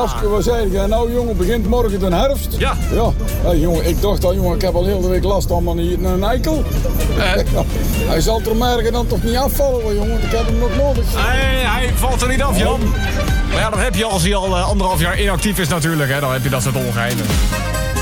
Oscar, wat zei jij? Nou jongen, begint morgen de herfst. Ja. Ja. Hey, jongen, ik dacht al, jongen, ik heb al heel de week last van een eikel. Hij zal er morgen dan toch niet afvallen, hoor, jongen. Ik heb hem nog nodig. Hij valt er niet af, Jan. Maar ja, dat heb je als hij al 1,5 jaar inactief is natuurlijk. Hè. Dan heb je dat soort ongeheimen.